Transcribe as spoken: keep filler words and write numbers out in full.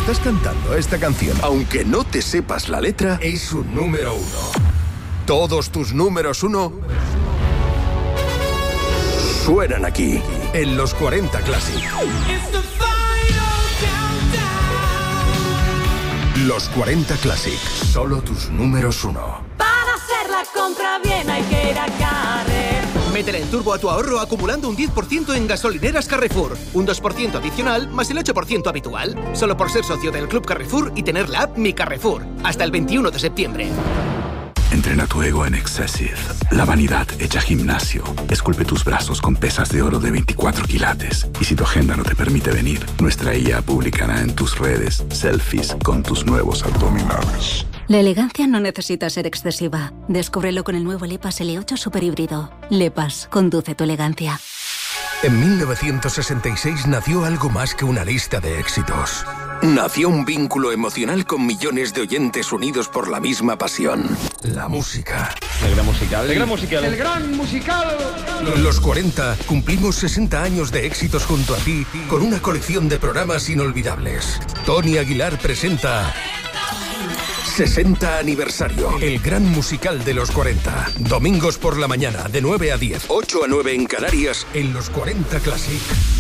estás cantando esta canción, aunque no te sepas la letra, es un número uno. Todos tus números uno suenan aquí, en los cuarenta Classic. Los cuarenta Classic, solo tus números uno. Para hacer la compra bien hay que ir a Carrefour. Métele en turbo a tu ahorro acumulando un diez por ciento en gasolineras Carrefour. Un dos por ciento adicional más el ocho por ciento habitual. Solo por ser socio del Club Carrefour y tener la app Mi Carrefour. Hasta el veintiuno de septiembre. Entrena tu ego en Excessive. La vanidad hecha gimnasio. Esculpe tus brazos con pesas de oro de veinticuatro quilates. Y si tu agenda no te permite venir, nuestra I A publicará en tus redes selfies con tus nuevos abdominales. La elegancia no necesita ser excesiva. Descúbrelo con el nuevo Lepas L ocho Super Híbrido. Lepas, conduce tu elegancia. En mil novecientos sesenta y seis nació algo más que una lista de éxitos. Nació un vínculo emocional con millones de oyentes unidos por la misma pasión. La música. El gran musical. El gran musical. El gran musical. Los cuarenta cumplimos sesenta años de éxitos junto a ti con una colección de programas inolvidables. Tony Aguilar presenta sesenta aniversario. El gran musical de los cuarenta. Domingos por la mañana de nueve a diez. ocho a nueve en Canarias en los cuarenta Classic.